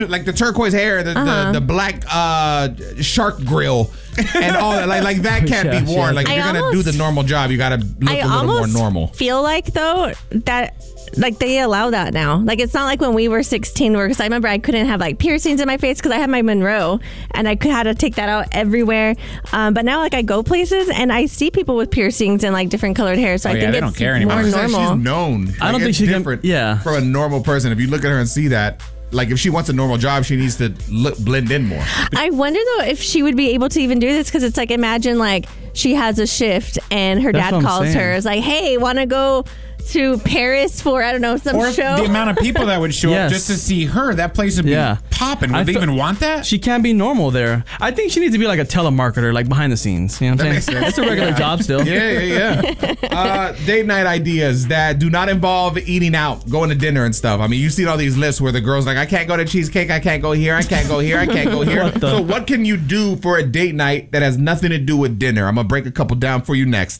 like the turquoise hair, the black shark grill, and all that. Like that can't be worn. Like if you're gonna do the normal job, you gotta look a little more normal. Feel like though that. Like they allow that now. Like it's not like when we were 16 because I remember I couldn't have like piercings in my face because I had my Monroe and I had to take that out everywhere. But now like I go places and I see people with piercings and like different colored hair. So I think they don't care anymore. more normal. She's known. Like, I don't think she's different from a normal person. If you look at her and see that, like if she wants a normal job, she needs to blend in more. I wonder though if she would be able to even do this because it's like imagine like she has a shift and her dad calls her. It's like, hey, want to go to Paris for, I don't know, some show? The amount of people that would show up just to see her, that place would be popping. Would they even want that? She can't be normal there. I think she needs to be like a telemarketer, like behind the scenes. You know what I'm saying? It's a regular job still. Yeah. Date night ideas that do not involve eating out, going to dinner and stuff. I mean, you've seen all these lists where the girl's like, I can't go to cheesecake, I can't go here, I can't go here, I can't go here. So what can you do for a date night that has nothing to do with dinner? I'm going to break a couple down for you next.